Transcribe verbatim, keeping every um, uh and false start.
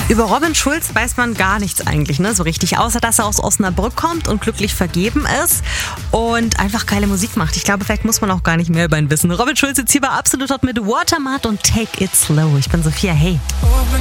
Über Robin Schulz weiß man gar nichts eigentlich, ne, so richtig, außer dass er aus Osnabrück kommt und glücklich vergeben ist und einfach geile Musik macht. Ich glaube, vielleicht muss man auch gar nicht mehr über ihn wissen. Robin Schulz jetzt hier bei Absolut Hot mit Watermark und Take It Slow. Ich bin Sophia, hey.